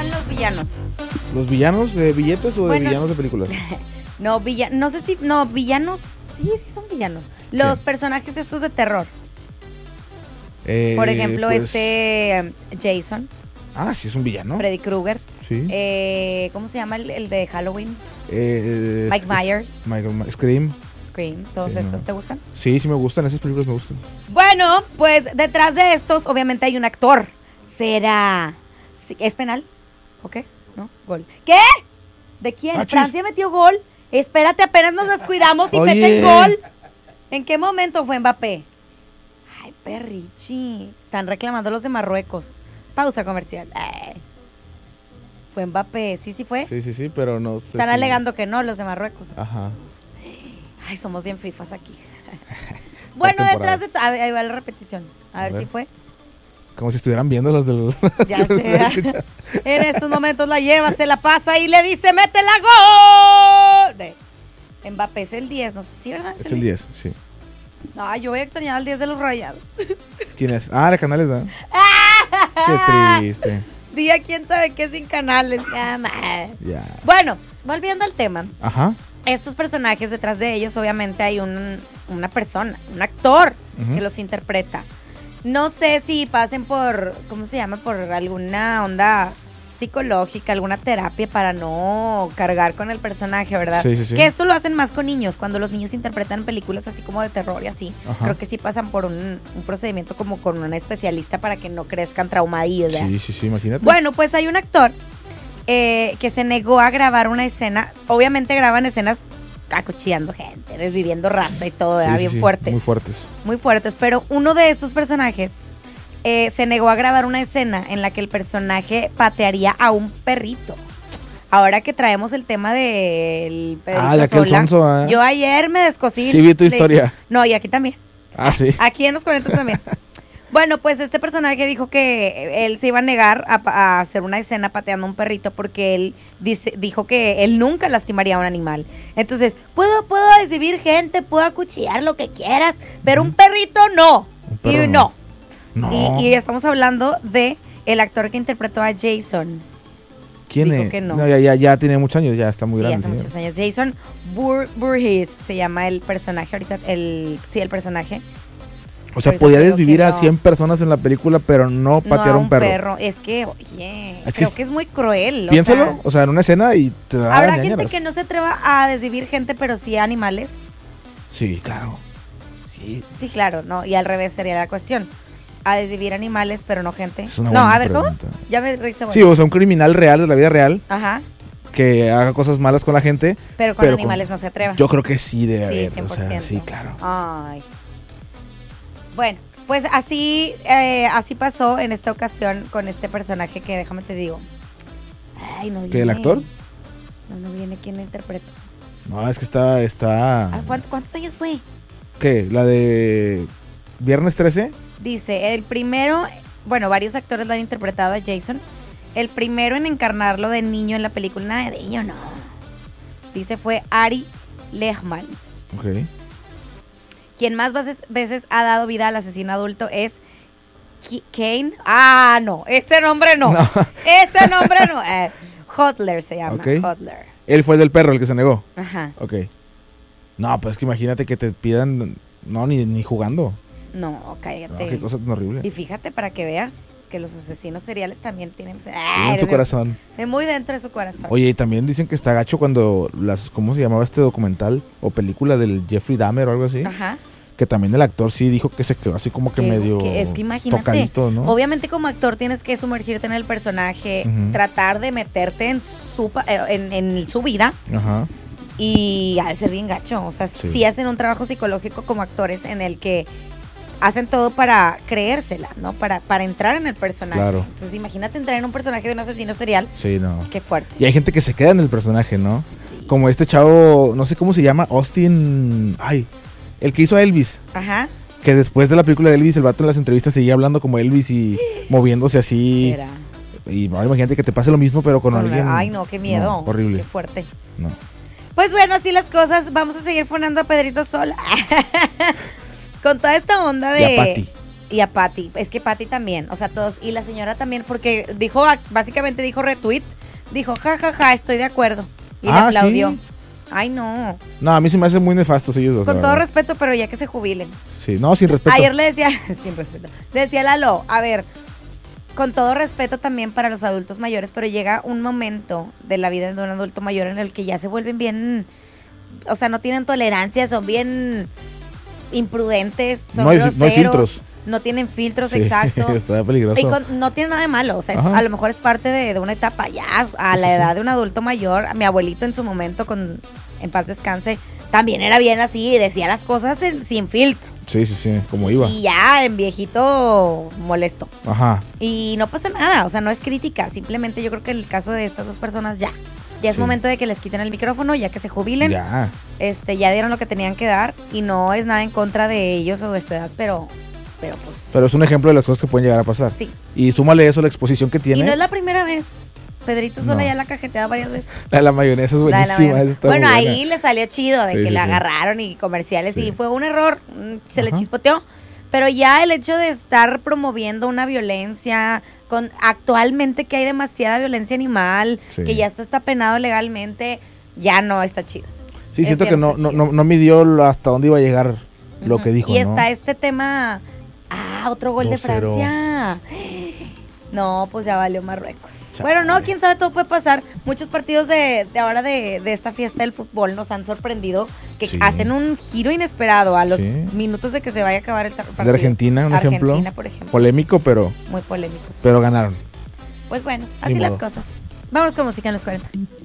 llaman los villanos? ¿Los villanos de billetes o de villanos de películas? No, no sé si... No, villanos... Sí son villanos. Los personajes estos de terror. Por ejemplo, pues, Jason. Ah, sí, es un villano. Freddy Krueger. Sí. ¿Cómo se llama el de Halloween? Mike Myers. Scream. Scream. ¿Todos estos no. te gustan? Sí, me gustan. Esas películas me gustan. Bueno, pues detrás de estos, obviamente hay un actor. ¿Será? ¿Es penal? ¿Ok? ¿No? Gol. ¿Qué? ¿De quién? Achis. Francia metió gol. Espérate, apenas nos descuidamos y Oye. meten gol. ¿En qué momento fue Mbappé? Ay, perrichi. Están reclamando los de Marruecos. Pausa comercial. Ay. Fue Mbappé. ¿Sí fue? Sí, pero no sé. Están alegando que no, los de Marruecos. Ajas. Ay, somos bien fifas aquí. Bueno, detrás de... Ahí va la repetición. A ver si fue. Como si estuvieran viendo los del... Ya sé. En estos momentos la lleva, se la pasa y le dice, ¡métela gol! Mbappé es el 10, no sé si, ¿verdad? Es el 10, sí. No, yo voy a extrañar al 10 de los Rayados. ¿Quién es? Ah, de Canales, ¿verdad? Qué triste. Día quién sabe qué sin Canales. Ya. Bueno, volviendo al tema. Ajá. Estos personajes, detrás de ellos obviamente hay una persona, un actor que los interpreta. No sé si pasen por, ¿cómo se llama? Por alguna onda psicológica, alguna terapia para no cargar con el personaje, ¿verdad? Sí. Que esto lo hacen más con niños, cuando los niños interpretan películas así como de terror y así. Ajá. Creo que sí pasan por un procedimiento como con una especialista para que no crezcan traumadillos, ¿verdad? Sí, imagínate. Bueno, pues hay un actor que se negó a grabar una escena. Obviamente graban escenas acuchillando gente, desviviendo raza y todo, ¿verdad? Bien fuerte. Muy fuertes. Muy fuertes, pero uno de estos personajes se negó a grabar una escena en la que el personaje patearía a un perrito. Ahora que traemos el tema del Pedrito de aquel Sola, sonso, ¿eh? yo ayer me descosí. Sí, vi tu historia. No, y aquí también. Sí. Aquí en los 40 también. Bueno, pues este personaje dijo que él se iba a negar a hacer una escena pateando a un perrito porque él dijo que él nunca lastimaría a un animal. Entonces, puedo desvivir gente, puedo acuchillar lo que quieras, pero un perrito no. perro Y no. Y estamos hablando de el actor que interpretó a Jason. ¿Quién dijo es? que no. No, ya tiene muchos años, ya está muy grande. Hace muchos años. Jason Voorhees se llama el personaje ahorita, el personaje. O sea, Ahorita podía digo desvivir que a no. 100 personas en la película, pero no patear a un perro. Es que, oye, Es creo que que es muy cruel. Piénsalo, o sea, en una escena y te da Habrá ñañaras. gente que no se atreva a desvivir gente, pero sí a animales. Sí, claro. Sí. Sí, claro, no. Y al revés sería la cuestión. A desvivir animales, pero no gente. Es una No, buena a ver, pregunta. ¿cómo? Ya me reí. Sí, o sea, un criminal real de la vida real Ajá, que haga cosas malas con la gente. pero con animales no se atreva. Yo creo que sí debe Sí, haber. 100%. O sea, sí, claro. Ay. Bueno, pues así pasó en esta ocasión con este personaje que, déjame te digo. Ay, no viene. ¿Qué, el actor? No viene quién lo interpreta. No, es que está... ¿Cuántos años fue? ¿Qué? ¿La de Viernes 13? Dice, el primero, bueno, varios actores lo han interpretado a Jason. El primero en encarnarlo de niño en la película, nada de niño, no. Dice, fue Ari Lehmann. Ok. Quien más veces ha dado vida al asesino adulto es Kane. Ah, no, ese nombre no. Ese nombre no. Hodler se llama, Ok. Hodler. Él fue el del perro, el que se negó. Ajá. Ok. No, pues es que imagínate que te pidan... No, ni jugando. No, cállate. No, qué cosa tan horrible. Y fíjate para que veas que los asesinos seriales también tienen... En su corazón. Muy dentro de su corazón. Oye, y también dicen que está gacho cuando ¿cómo se llamaba este documental o película del Jeffrey Dahmer o algo así? Ajá. Que también el actor sí dijo que se quedó así como que medio es que imagínate, tocadito, ¿no? Obviamente como actor tienes que sumergirte en el personaje, tratar de meterte en su vida. Ajá. Y ha de ser bien gacho. O sea, sí hacen un trabajo psicológico como actores en el que hacen todo para creérsela, ¿no? Para entrar en el personaje. Claro. Entonces imagínate entrar en un personaje de un asesino serial. Sí, no. Qué fuerte. Y hay gente que se queda en el personaje, ¿no? Sí. Como este chavo, no sé cómo se llama, Austin... Ay, el que hizo a Elvis. Ajá. Que después de la película de Elvis, el vato en las entrevistas seguía hablando como Elvis y moviéndose así. Era. Y ahora imagínate que te pase lo mismo, pero con alguien... Ay, no, qué miedo. No, horrible. Qué fuerte. No. Pues bueno, así las cosas. Vamos a seguir fonando a Pedrito Sola. Con toda esta onda de... Y a Pati. Y a Patty, es que Patty también, o sea, todos, y la señora también, porque dijo, básicamente dijo retweet, dijo, ja, estoy de acuerdo, y le aplaudió. ¿Sí? Ay, no. No, a mí se me hacen muy nefastos ellos dos. Con todo respeto, pero ya que se jubilen. Sí, no, sin respeto. Ayer le decía, sin respeto, le decía a Lalo, a ver, con todo respeto también para los adultos mayores, pero llega un momento de la vida de un adulto mayor en el que ya se vuelven bien, o sea, no tienen tolerancia, son bien imprudentes, son groseros, no hay filtros. No tienen filtros, Sí, exacto. está peligroso. Y no tiene nada de malo, o sea, a lo mejor es parte de una etapa ya, a la edad de un adulto mayor. Mi abuelito en su momento, en paz descanse, también era bien así, decía las cosas sin filtro. Sí, como iba. Y ya, en viejito molesto. Ajá. Y no pasa nada, o sea, no es crítica, simplemente yo creo que en el caso de estas dos personas ya es momento de que les quiten el micrófono, ya que se jubilen. Ya. Ya dieron lo que tenían que dar y no es nada en contra de ellos o de su edad, pero pues... Pero es un ejemplo de las cosas que pueden llegar a pasar. Sí. Y súmale eso, la exposición que tiene. Y no es la primera vez. Pedrito Sola ya la cajeteaba varias veces. La mayonesa es buenísima. Bueno, ahí le salió chido de que le agarraron y comerciales y fue un error, se le chispoteó. Pero ya el hecho de estar promoviendo una violencia, actualmente que hay demasiada violencia animal, que ya está penado legalmente, ya no está chido. Sí, siento que no midió hasta dónde iba a llegar lo que dijo. Y está este tema, otro gol 2-0 de Francia. No, pues ya valió Marruecos. Bueno, no, quién sabe, todo puede pasar. Muchos partidos de ahora de esta fiesta del fútbol nos han sorprendido, que hacen un giro inesperado a los minutos de que se vaya a acabar el partido. De Argentina, ejemplo. Por ejemplo. Polémico, pero... Muy polémico. Sí. Pero ganaron. Pues bueno, así las cosas. Vamos con música en los 40.